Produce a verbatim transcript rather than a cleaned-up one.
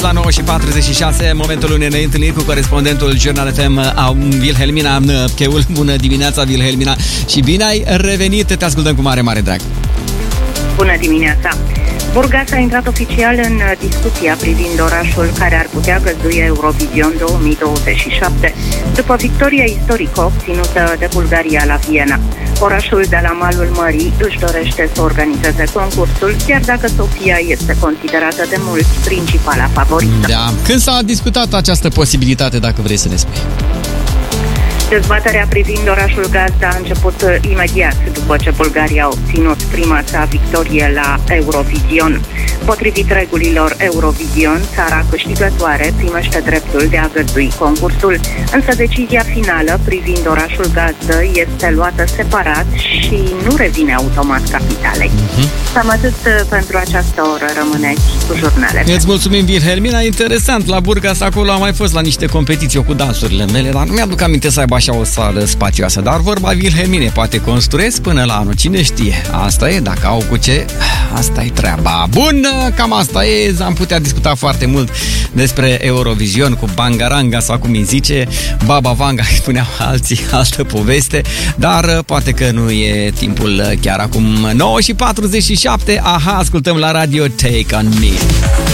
La nouă și patruzeci și șase, momentul unei ne întâlniri cu corespondentul Journal F M, Wilhelmina Cheul. Bună dimineața, Wilhelmina, și bine ai revenit, te ascultăm cu mare, mare drag. Bună dimineața! Burgas a intrat oficial în discuția privind orașul care ar putea găzdui Eurovision două mii douăzeci și șapte, după victoria istorică obținută de Bulgaria la Viena. Orașul de la malul mării își dorește să organizeze concursul, chiar dacă Sofia este considerată de mulți principala favorită. Da. Când s-a discutat această posibilitate, dacă vrei să ne spui? Dezbaterea privind orașul gazdă a început imediat după ce Bulgaria a obținut prima sa victorie la Eurovision. Potrivit regulilor Eurovision, țara câștigătoare primește dreptul de a găzdui concursul, însă decizia finală privind orașul gazdă este luată separat și nu revine automat capitalei. Uh-huh. Cam atât pentru această oră, rămâneți cu jurnalele. Îți mulțumim, Wilhelmina, interesant, la Burgas acolo am mai fost la niște competiții cu dansurile mele, dar nu mi-aduc aminte să aibă așa o sală spațioasă, dar vorba Wilhelmine, poate construiesc până la anul, cine știe. Asta e, dacă au cu ce, asta e treaba. Bun, cam asta e, am putea discuta foarte mult despre Eurovision cu Bangaranga sau cum îi zice, Baba Vanga, spuneau alții, altă poveste, dar poate că nu e timpul chiar acum. Nouă și patruzeci și șapte, aha, ascultăm la radio Take On Me.